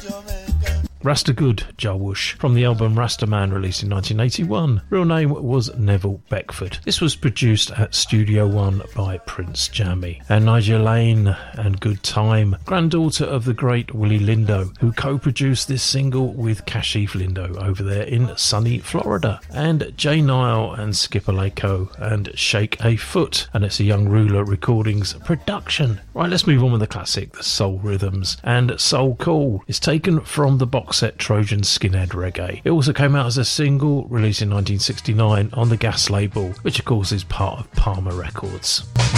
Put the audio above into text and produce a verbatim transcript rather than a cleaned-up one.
Rasta Good, Jawush, from the album Rasta Man, released in nineteen eighty-one. Real name was Neville Beckford. This was produced at Studio One by Prince Jammy. And Nigel Lane and Good Time, granddaughter of the great Willie Lindo, who co-produced this single with Kashif Lindo over there in sunny Florida. And Jay Nile and Skipper Lako and Shake a Foot. And it's a Young Ruler Recordings production. Right, let's move on with the classic, the Soul Rhythms. And Soul Cool is taken from the box set Trojan Skinhead Reggae. It also came out as a single, released in nineteen sixty-nine on the Gas label, which of course is part of Palmer Records.